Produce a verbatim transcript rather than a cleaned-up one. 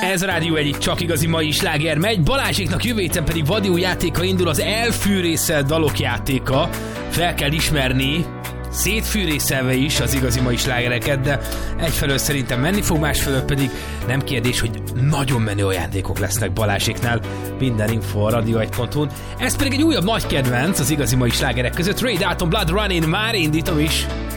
Ez a Rádió egy csak igazi mai sláger megy. Balázséknak jövő héten pedig vadi új játéka indul, az elfűrészelt dalok játéka. Fel kell ismerni, szétfűrészelve is az igazi mai slágereket, de egyfelől szerintem menni fog, másfelől pedig nem kérdés, hogy nagyon menő ajándékok lesznek Balázséknál. Minden info a radio egy pont hu-n. Ez pedig egy újabb nagy kedvenc az igazi mai slágerek között. Ray Dalton, Blood Running, már indítom is.